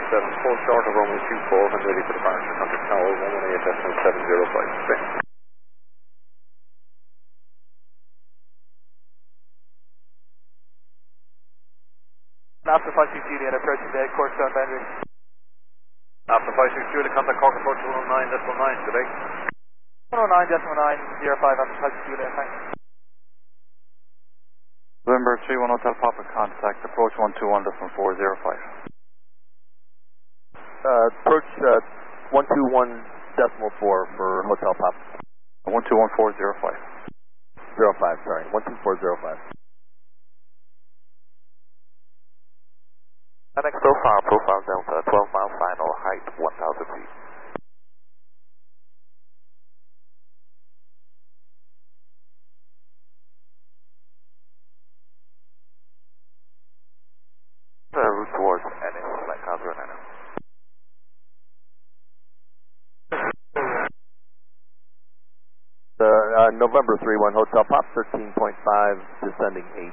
full short of runway 24 when ready for departure. Contact Tower 118.705. After 56 Juliet, approaching the course down boundary. After 56 Juliet, contact Cork approach 109.9 today. 109.905 after 56 Juliet, thanks. November 31 Hotel Papa, contact approach 121.405. Approach 121.4 for Hotel Papa. 121.405. 05, sorry, 12405. Next profile Delta, 12 mile final, height 1,000 feet. Route towards NS, like counter and NS. November 31 Hotel Pop, 13.5, descending 8.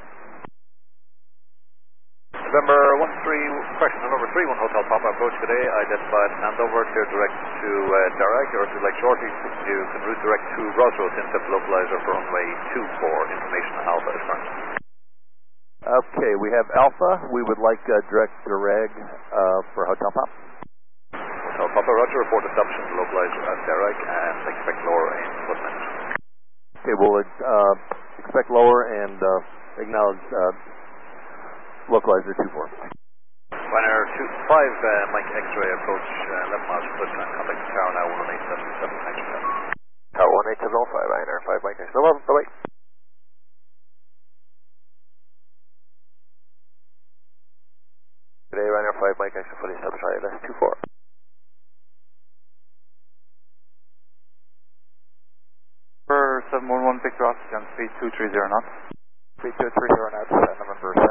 November 31 Hotel Papa approach today, identified handover, clear direct to Darragh, or if you'd like shortly, you can route direct to Rosroad, intercept localizer for runway 24, information Alpha is current. Okay, we have Alpha, we would like direct Darragh for Hotel Pop. Hotel Papa, roger, report establishing the localizer at Darragh and expect lower in footment. Okay, we'll expect lower and acknowledge localizer 24. Liner 25, Mike X-ray approach 11 miles from Lisbon, contact tower now 118.775. Thanks for that. Tower 18705, Liner 5 Mike X-ray. No problem, bye-bye. Today, Liner 5 Mike X-ray, fully established ILS 24. 711 Victor Oxygen, speed 230 knots. Speed 230 knots, November